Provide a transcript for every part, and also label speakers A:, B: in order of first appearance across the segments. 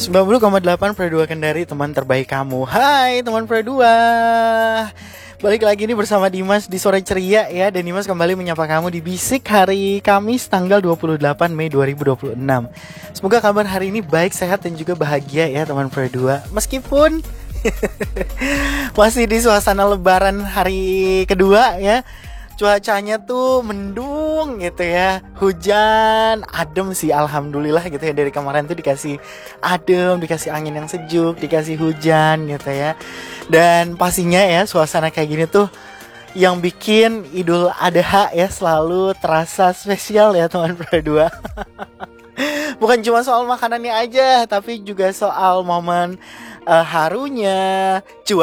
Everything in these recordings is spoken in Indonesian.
A: 90,8 Pro 2 Kendari, teman terbaik kamu. Hai teman Pro 2. Balik lagi nih bersama Dimas di Sore Ceria ya. Dan Dimas kembali menyapa kamu di Bisik hari Kamis tanggal 28 Mei 2026. Semoga kabar hari ini baik, sehat, dan juga bahagia ya teman Pro 2. Meskipun masih di suasana lebaran hari kedua ya. Cuacanya tuh mendung gitu ya, hujan, adem sih alhamdulillah gitu ya. Dari kemarin tuh dikasih adem, dikasih angin yang sejuk, dikasih hujan gitu ya. Dan pastinya ya suasana kayak gini tuh yang bikin Idul Adha ya selalu terasa spesial ya teman berdua. Bukan cuma soal makanannya aja, tapi juga soal momen harunya,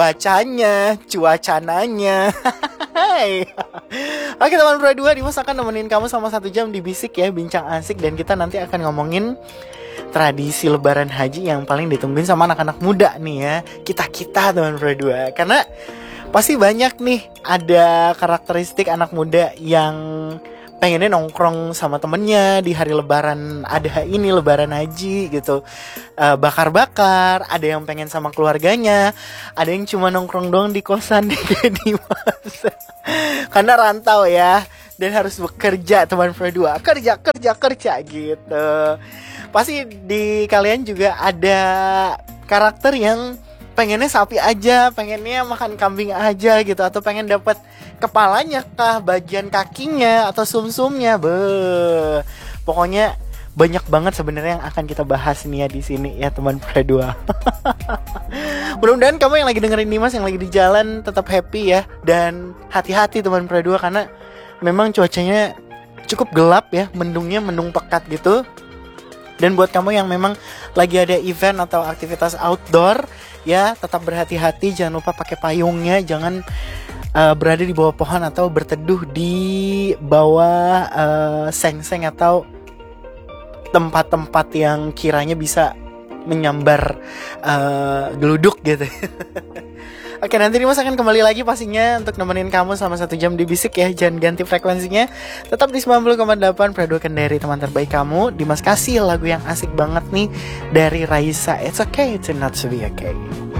A: cuacananya. Hai. Oke teman berdua, Dimas akan nemenin kamu selama 1 jam di Bisik ya, bincang asik. Dan kita nanti akan ngomongin tradisi lebaran haji yang paling ditungguin sama anak-anak muda nih ya. Kita teman berdua. Karena pasti banyak nih ada karakteristik anak muda yang pengennya nongkrong sama temennya di hari lebaran adha ini, lebaran haji gitu. Bakar-bakar, ada yang pengen sama keluarganya, ada yang cuma nongkrong doang di kosan di Dimas. Karena rantau ya, dan harus bekerja teman berdua. Kerja gitu. Pasti di kalian juga ada karakter yang pengennya sapi aja, pengennya makan kambing aja gitu, atau pengen dapat kepalanya kah, bagian kakinya atau sumsumnya. Pokoknya banyak banget sebenarnya yang akan kita bahas nih ya di sini ya teman berdua. Mudah-mudahan kamu yang lagi dengerin Dimas, yang lagi di jalan tetap happy ya, dan hati-hati teman berdua karena memang cuacanya cukup gelap ya, mendung pekat gitu. Dan buat kamu yang memang lagi ada event atau aktivitas outdoor ya, tetap berhati-hati, jangan lupa pakai payungnya, jangan berada di bawah pohon atau berteduh di bawah seng-seng atau tempat-tempat yang kiranya bisa menyambar geluduk gitu. Oke, nanti Dimas akan kembali lagi pastinya untuk nemenin kamu selama 1 jam di Bisik ya. Jangan ganti frekuensinya, tetap di 90,8 Pro 2 Kendari, teman terbaik kamu. Dimas kasih lagu yang asik banget nih dari Raisa, It's Okay to Not to Be Okay.